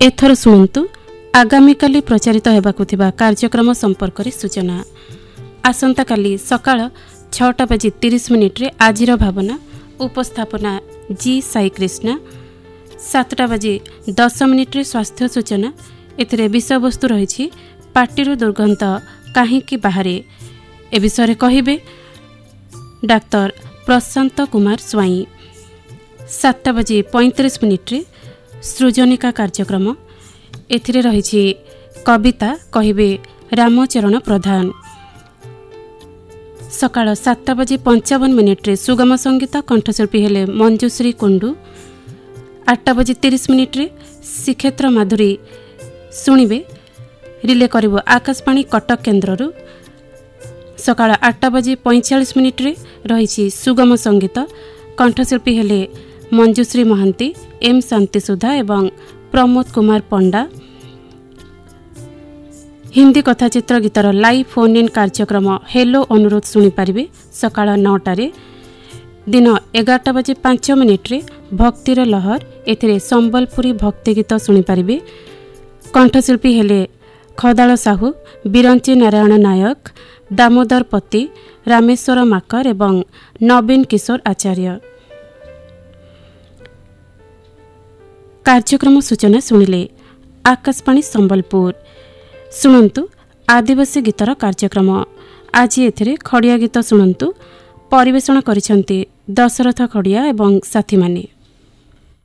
एथर शुणु आगामी काली प्रचारित हेबाकु थिबा कार्यक्रम संपर्क रे सूचना। आसंता काली सकाळ 6:30 रे आजिर भावना उपस्थापना जी साई कृष्णा। 7:10 रे स्वास्थ्य सूचना। एथिरे विषय वस्तु रही पार्टीरू दुर्गंध काहींकी बाहरे ए विषय कहिबे डाक्टर प्रशांत कुमार स्वाई। 7:35 रे सृजनिका कार्यक्रम एथिरे रही कविता कहिबे रामचरण प्रधान। सकाळ 7:55 रे सुगम संगीत कंठशिल्पी हेले मंजुश्री कुंडू। 8:30 रे श्रीक्षेत्र माधुरी शुणिबे रिले करिबो आकाशवाणी कटक केन्द्ररू। सकाळ 8:45 रे रही सुगम संगीत कंठशिल्पी हेले मंजुश्री महांती, एम शांतिसुधा एवं प्रमोद कुमार पंडा। हिंदी कथाचित्र गीतर लाइव फोन इन कार्यक्रम हेलो अनुरोध शुणी पारिबे सकाळ 9 दिन 11:05 रे भक्तिर लहर एथिरे संबलपुरी भक्ति गीत शुणी पारिबे। कंठशिल्पी हेले खदाळ साहू, बिरंची नारायण नायक, दामोदर पति, रामेश्वर माकर एवं नवीन किशोर आचार्य। कार्यक्रम सूचना शुणिले आकाशवाणी संबलपुर। शुणु आदिवासी गीतर कार्यक्रम। आज एथिरे खड़िया गीत शुणु। परिवेषण करिसेंती दशरथ खड़िया एवं साथी माने।